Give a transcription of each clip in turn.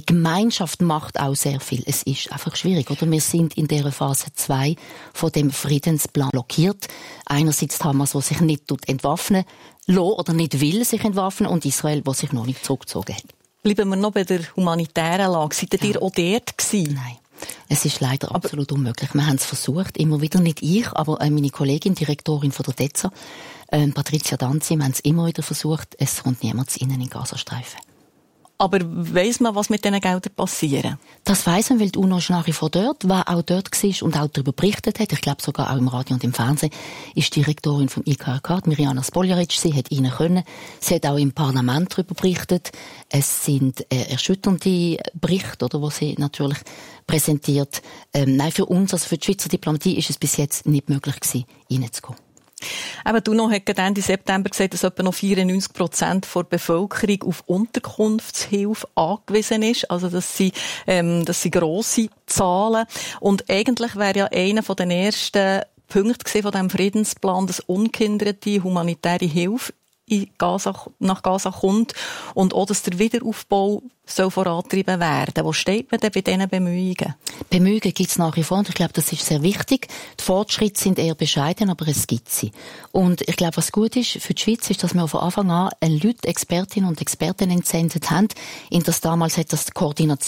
die Gemeinschaft macht auch sehr viel. Es ist einfach schwierig, oder? Wir sind in dieser Phase 2 von dem Friedensplan blockiert. Einerseits Hamas, der sich nicht entwaffnen lässt oder nicht will sich entwaffnen, und Israel, der sich noch nicht zurückgezogen hat. Bleiben wir noch bei der humanitären Lage. Seid ihr auch dort gewesen? Nein. Es ist leider absolut unmöglich. Wir haben es versucht, immer wieder, nicht ich, aber meine Kollegin, Direktorin von der DEZA, Patricia Danzi, wir haben es immer wieder versucht. Es kommt niemand zu ihnen in den Gazastreifen. Aber weiss man, was mit diesen Geldern passiert? Das weiss man, weil die UNO ist nach wie vor dort, wer auch dort war und auch darüber berichtet hat. Ich glaube sogar auch im Radio und im Fernsehen ist die Direktorin vom IKRK, Mirjana Spoljaric, sie hat rein können. Sie hat auch im Parlament darüber berichtet. Es sind erschütternde Berichte, oder, wo sie natürlich präsentiert. Nein, für uns, also für die Schweizer Diplomatie, ist es bis jetzt nicht möglich gewesen, reinzukommen. Eben, die UNO hat Ende September gesagt, dass etwa noch 94% der Bevölkerung auf Unterkunftshilfe angewiesen ist. Also, das sind grosse Zahlen. Und eigentlich wäre ja einer von den ersten Punkten von diesem Friedensplan, dass ungehinderte humanitäre Hilfe nach Gaza kommt und auch, dass der Wiederaufbau soll vorantrieben werden. Wo steht man denn bei diesen Bemühungen? Bemühungen gibt es nach wie vor und ich glaube, das ist sehr wichtig. Die Fortschritte sind eher bescheiden, aber es gibt sie. Und ich glaube, was gut ist für die Schweiz, ist, dass wir von Anfang an Leute, Expertinnen und Experten entsendet haben. In das damals hat das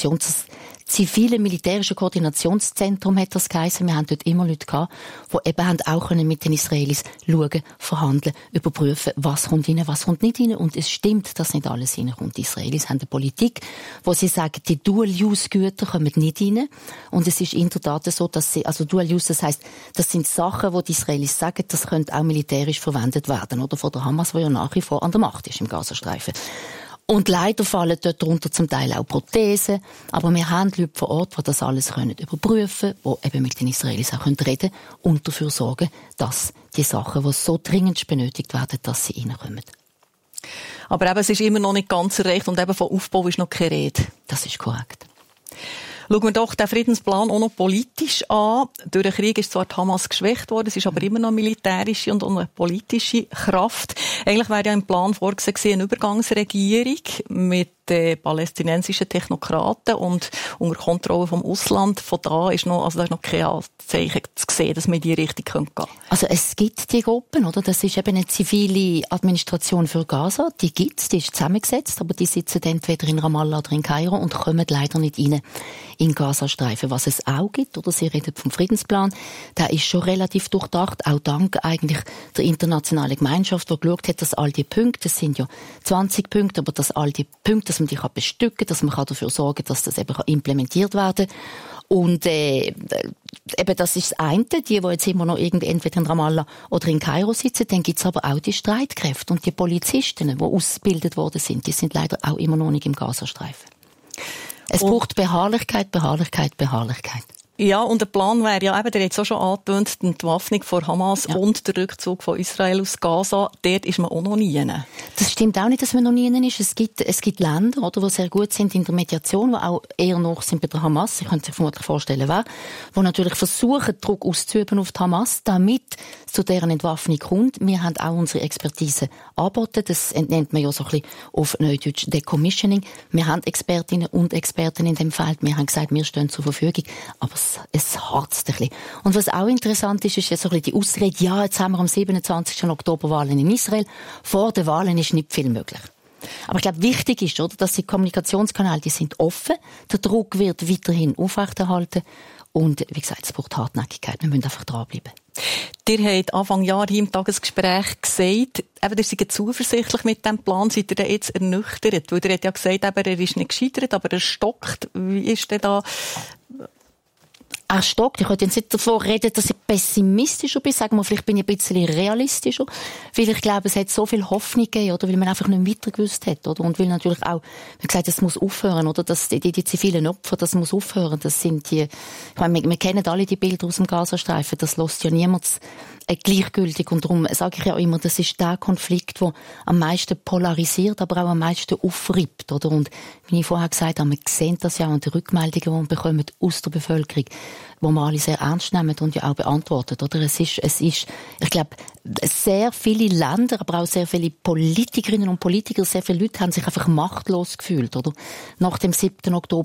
zivile militärische Koordinationszentrum hat das geheißen. Wir haben dort immer Leute gehabt, die eben haben auch mit den Israelis schauen, verhandeln, überprüfen, was kommt rein, was kommt nicht rein. Und es stimmt, dass nicht alles reinkommt. Die Israelis haben eine Politik, wo sie sagen, die Dual-Use-Güter kommen nicht rein. Und es ist in der Tat so, dass sie, also Dual-Use, das heisst, das sind Sachen, wo die Israelis sagen, das könnte auch militärisch verwendet werden, oder von der Hamas, die ja nach wie vor an der Macht ist im Gazastreifen. Und leider fallen dort darunter zum Teil auch Prothesen. Aber wir haben Leute vor Ort, die das alles überprüfen können, die eben mit den Israelis auch reden können und dafür sorgen, dass die Sachen, die so dringend benötigt werden, dass sie reinkommen. Aber eben, es ist immer noch nicht ganz erreicht und eben von Aufbau ist noch keine Rede. Das ist korrekt. Schauen wir doch den Friedensplan auch noch politisch an. Durch den Krieg ist zwar die Hamas geschwächt worden, es ist aber immer noch militärische und eine politische Kraft. Eigentlich wäre ja im Plan vorgesehen eine Übergangsregierung mit palästinensischen Technokraten und unter Kontrolle vom Ausland. Von da ist noch, also da ist noch kein Anzeichen zu sehen, dass man in die Richtung gehen könnte. Also es gibt die Gruppen, oder? Das ist eben eine zivile Administration für Gaza. Die gibt's, die ist zusammengesetzt, aber die sitzen entweder in Ramallah oder in Kairo und kommen leider nicht rein in Gazastreifen. Was es auch gibt, oder Sie reden vom Friedensplan, der ist schon relativ durchdacht, auch dank eigentlich der internationalen Gemeinschaft, die geschaut hat, dass all die Punkte, das sind ja 20 Punkte, aber dass all die Punkte, dass man die bestücken kann, dass man dafür sorgen kann, dass das eben implementiert werden kann. Und eben das ist das eine, die jetzt immer noch entweder in Ramallah oder in Kairo sitzen. Dann gibt es aber auch die Streitkräfte und die Polizisten, die ausgebildet worden sind. Die sind leider auch immer noch nicht im Gazastreifen. Es braucht Beharrlichkeit. Ja, und der Plan wäre ja eben, der hat es auch schon angetönt, die Entwaffnung von Hamas und der Rückzug von Israel aus Gaza. Dort ist man auch noch nie. Das stimmt auch nicht, dass man noch nie ist. Es gibt Länder, oder, die sehr gut sind in der Mediation, die auch eher noch sind bei der Hamas. Ich könnte sich vermutlich vorstellen, wer, die natürlich versuchen, Druck auszuüben auf die Hamas, damit es zu deren Entwaffnung kommt. Wir haben auch unsere Expertise angeboten. Das nennt man ja so ein bisschen auf Neudeutsch Decommissioning. Wir haben Expertinnen und Experten in dem Feld. Wir haben gesagt, wir stehen zur Verfügung. Aber es harzt ein bisschen. Und was auch interessant ist ja so ein bisschen die Ausrede, ja, jetzt haben wir am 27. Oktober Wahlen in Israel. Vor den Wahlen ist nicht viel möglich. Aber ich glaube, wichtig ist, oder, dass die Kommunikationskanäle, die sind offen. Der Druck wird weiterhin aufrechterhalten. Und wie gesagt, es braucht Hartnäckigkeit. Wir müssen einfach dranbleiben. Ihr habt Anfang Jahr hier im Tagesgespräch gesagt, ihr seid zuversichtlich mit diesem Plan. Seid ihr denn jetzt ernüchtert? Weil ihr habt ja gesagt, er ist nicht gescheitert, aber er stockt. Wie ist denn da? Er stockt. Ich könnte jetzt nicht davon reden, dass ich pessimistischer bin. Sagen wir, vielleicht bin ich ein bisschen realistischer. Weil ich glaube, es hat so viel Hoffnung gegeben, oder? Weil man einfach nicht weiter gewusst hat, oder? Und weil natürlich auch, wie gesagt, das muss aufhören, oder? Das, die zivilen Opfer, das muss aufhören. Das sind die, ich meine, wir kennen alle die Bilder aus dem Gazastreifen. Das lässt ja niemand gleichgültig. Und darum sage ich ja immer, das ist der Konflikt, der am meisten polarisiert, aber auch am meisten aufrippt, oder? Und wie ich vorher gesagt habe, wir sehen das ja an den Rückmeldungen, die wir bekommen aus der Bevölkerung, wo wir alle sehr ernst nehmen und ja auch beantwortet, oder? Es ist, ich glaube, sehr viele Länder, aber auch sehr viele Politikerinnen und Politiker, sehr viele Leute haben sich einfach machtlos gefühlt, oder? Nach dem 7. Oktober